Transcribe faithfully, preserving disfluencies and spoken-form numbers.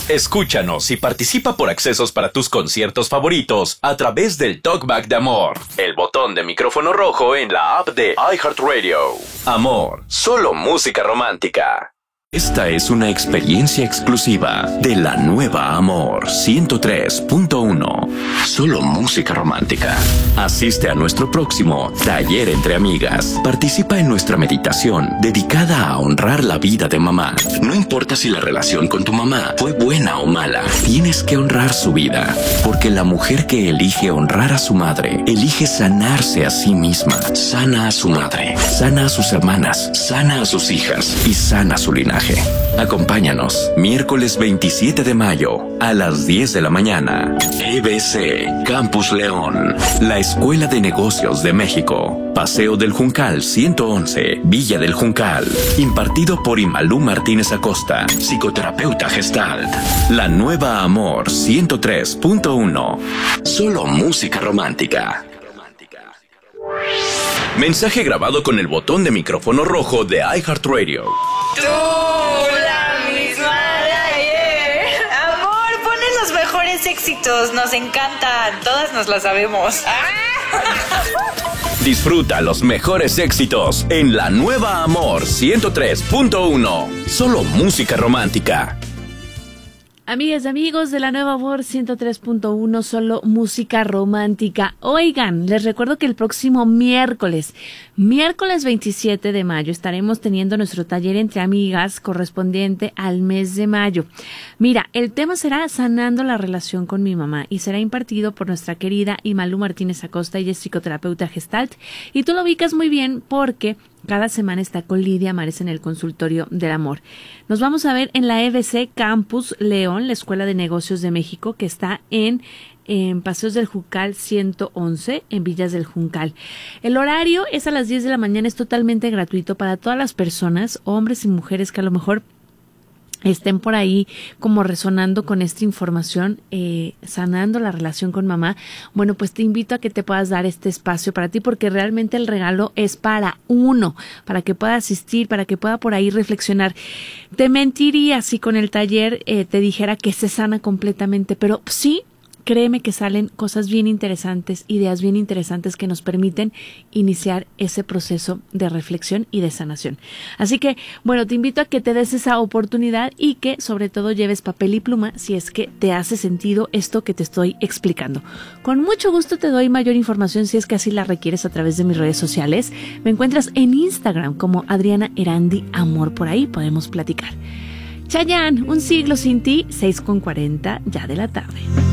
Escúchanos y participa por accesos para tus conciertos favoritos a través del Talkback de Amor, el botón de micrófono rojo en la app de iHeartRadio. Amor, solo música romántica. Esta es una experiencia exclusiva de la nueva Amor ciento tres punto uno. Solo música romántica. Asiste a nuestro próximo Taller entre Amigas. Participa en nuestra meditación dedicada a honrar la vida de mamá. No importa si la relación con tu mamá fue buena o mala, tienes que honrar su vida, porque la mujer que elige honrar a su madre, elige sanarse a sí misma. Sana a su madre, sana a sus hermanas, sana a sus hijas y sana su linaje. Acompáñanos, miércoles veintisiete de mayo, a las diez de la mañana. E B C, Campus León, la Escuela de Negocios de México. Paseo del Juncal ciento once, Villa del Juncal. Impartido por Imalú Martínez Acosta, psicoterapeuta Gestalt. La nueva Amor ciento tres punto uno. Solo música romántica. Mensaje grabado con el botón de micrófono rojo de iHeartRadio. Tú, la misma de ayer. Amor, pones los mejores éxitos. Nos encantan. Todas nos las sabemos. Disfruta los mejores éxitos en la nueva Amor ciento tres punto uno. Solo música romántica. Amigas y amigos de la nueva Amor ciento tres punto uno, solo música romántica. Oigan, les recuerdo que el próximo miércoles, miércoles veintisiete de mayo, estaremos teniendo nuestro taller entre amigas correspondiente al mes de mayo. Mira, el tema será sanando la relación con mi mamá y será impartido por nuestra querida Imalú Martínez Acosta. Ella es psicoterapeuta Gestalt y tú lo ubicas muy bien porque cada semana está con Lidia Mares en el consultorio del amor. Nos vamos a ver en la E B C Campus León, la Escuela de Negocios de México, que está en, en Paseos del Juncal ciento once, en Villas del Juncal. El horario es a las diez de la mañana, es totalmente gratuito para todas las personas, hombres y mujeres que a lo mejor estén por ahí como resonando con esta información, eh, sanando la relación con mamá. Bueno, pues te invito a que te puedas dar este espacio para ti, porque realmente el regalo es para uno, para que pueda asistir, para que pueda por ahí reflexionar. Te mentiría si con el taller eh, te dijera que se sana completamente, pero sí, créeme que salen cosas bien interesantes, ideas bien interesantes que nos permiten iniciar ese proceso de reflexión y de sanación. Así que, bueno, te invito a que te des esa oportunidad y que sobre todo lleves papel y pluma si es que te hace sentido esto que te estoy explicando. Con mucho gusto te doy mayor información si es que así la requieres a través de mis redes sociales. Me encuentras en Instagram como Adriana Erandi Amor, por ahí podemos platicar. Chayanne, Un siglo sin ti, seis con cuarenta ya de la tarde.